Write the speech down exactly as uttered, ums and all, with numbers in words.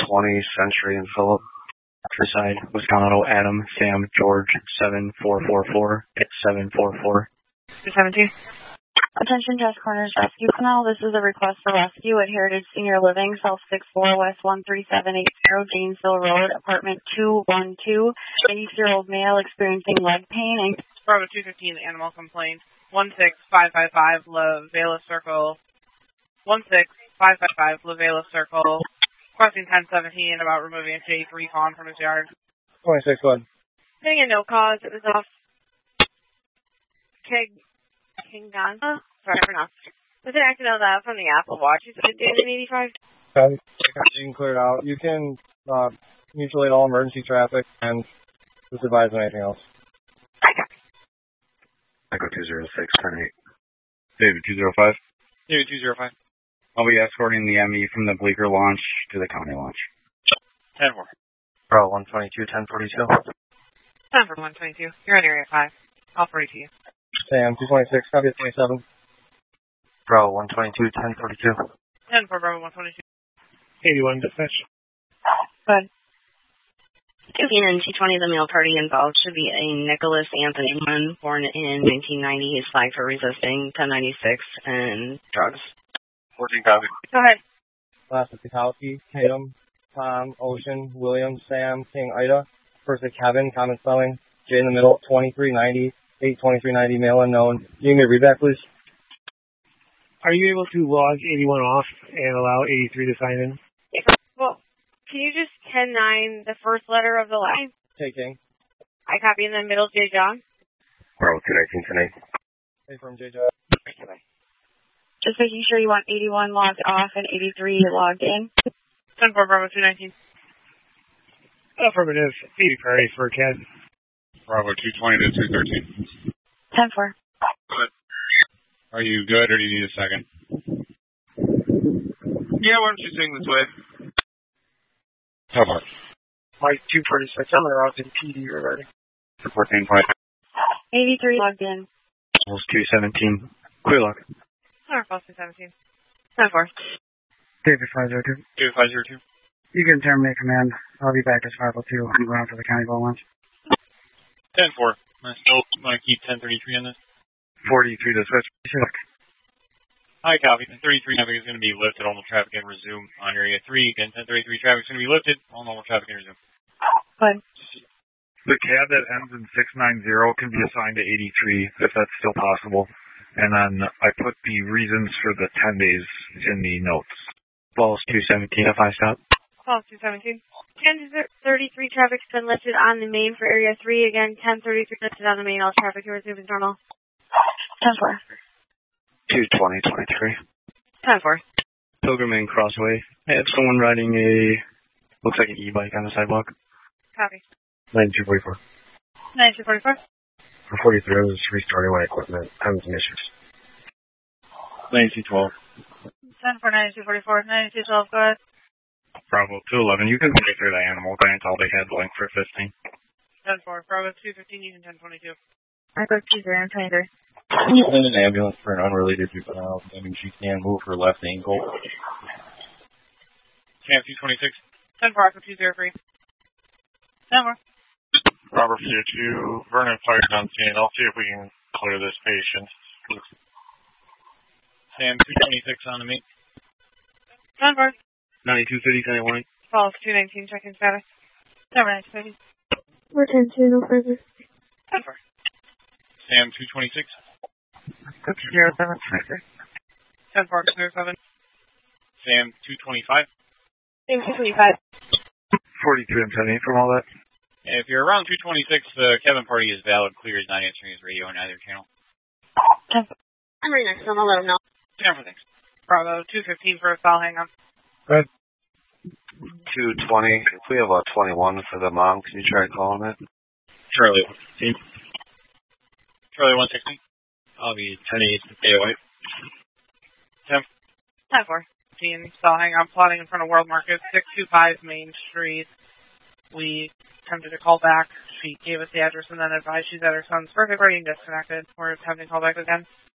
twenty, Century and Philip. Side, Wisconsin, Adam, Sam, George, seven four four four, it's seven four four. two seventeen. Attention, Task Corners Rescue Canal. This is a request for rescue at Heritage Senior Living, South six four West one three seven eight zero, Janesville Road, apartment two one two. eighty-year-old male experiencing leg pain and... Bravo two fifteen, animal complaint. one six five five five, La Vela Circle. one six five five five, La Vela Circle. Requesting ten seventeen about removing a J three fawn from his yard. twenty-six, one. Getting a no cause. It was off Keg Kinganza. Sorry for now. Was it acting out loud from the Apple Watch? You said it did in eighty-five? Okay. You can clear it out. You can uh, mutuate all emergency traffic and just advise on anything else. Echo two zero six, ten eight. David two zero five. David two zero five. I'll be escorting the M E from the Bleecker launch to the county launch. ten four. Bro, one twenty-two, ten forty-two. ten for one twenty-two. You're in area five. I'll forty to you. Sam, two twenty-six, copy twenty-seven. Bro, one twenty-two, ten forty-two. ten for Bravo one twenty-two. eighty-one, dispatch. Good. Fifteen and two twenty, the male party involved should be a Nicholas Anthony Mann, born in nineteen ninety. He's flagged for resisting ten ninety-six and drugs. fourteen copy. Go ahead. Last is Kowalski, Tatum, Tom, Ocean, William, Sam, King, Ida. First is Kevin, common spelling. J in the middle, twenty-three ninety, eight twenty-three ninety, male unknown. You need me to read that, please? Are you able to log eighty-one off and allow eighty-three to sign in? Well, can you just ten nine the first letter of the line? Taking. I copy in the middle, J. John. Bro, two nineteen, ten eight. Hey, from J. John. Just making sure you want eighty-one logged off and eighty-three logged in. ten four Bravo two nineteen. Affirmative. eighty Prairie for Ken. Bravo two twenty to two thirteen. ten four. Good. Are you good or do you need a second? Yeah, why don't you sing this way? How about? Mike two forty-six. I'm going to route to P D regarding. fourteen point. eighty-three logged in. Almost two seventeen. Clear lock. Alright, False two seventeen. ten four. David five zero two. David five zero two. You can terminate command. I'll be back as five oh two. I'm going out for the county ball launch. ten four. I still want to keep ten thirty-three on this. forty-three to switch. Hi, copy. ten thirty-three traffic is going to be lifted. All normal traffic and resume on area three. Again, ten thirty-three traffic is going to be lifted. All normal traffic and resume. Good. The cab that ends in six nine zero can be assigned to eighty-three if that's still possible. And then I put the reasons for the ten days in the notes. Balls two seventeen if I stop. False two seventeen. ten thirty-three traffic's been lifted on the main for area three. Again, ten thirty-three lifted on the main. All traffic to resume as normal. ten four. two twenty, twenty-three. ten four. Pilgrim Inn Crossway. I have someone riding a, looks like an e-bike on the sidewalk. Copy. ninety-two forty-four. ninety-two forty-four. For forty-three, I was restarting my equipment. Having some issues. ninety-two twelve. ten four, ninety-two forty-four. ninety-two twelve, go ahead. Bravo two eleven. You can take through the animal. I until they had link for fifteen. ten four. Bravo two fifteen, using ten twenty-two. I go two zero twenty-three. Send an ambulance for an unrelated juvenile. I mean, she can move her left ankle. Cam two twenty-six. ten four, Aqua two zero three. ten four. Robert Fear two, Vernon fired on scene. I'll see if we can clear this patient. Sam two twenty-six on the meet. ten four. ninety-two thirty, ten one. False two nineteen, check-in status. ten four, ninety-two thirty. We're ten two, no further. ten four. Sam two twenty-six. zero seven. ten four, zero seven. Sam two twenty-five. Sam two twenty-five. forty-three and seventy from all that. If you're around two twenty-six, the Kevin party is valid. Clear is not answering his radio on either channel. ten four. I'm right next to him. I'll let him know. ten four, thanks. Bravo two fifteen for a foul hang on. Good. two twenty. If we have a twenty-one for the mom, can you try calling it? Charlie one sixteen. Charlie one sixteen. I'll be ten eight stay away. ten ten four. Team foul hang on, plotting in front of World Market, six two five Main Street. We attempted to call back. She gave us the address and then advised she's at her son's birthday party and disconnected. We're attempting to call back again.